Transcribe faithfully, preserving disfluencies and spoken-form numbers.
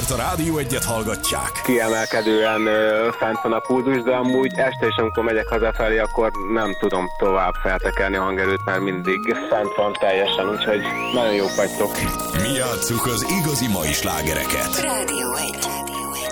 mert a Rádió Egyet hallgatják. Kiemelkedően ö, fent van a pulzus, de amúgy este is, amikor megyek hazafelé, akkor nem tudom tovább feltekerni a hangerőt, mert mindig fent van teljesen, úgyhogy nagyon jók vagytok. Mi játsszuk az igazi mai slágereket. Rádió Egy.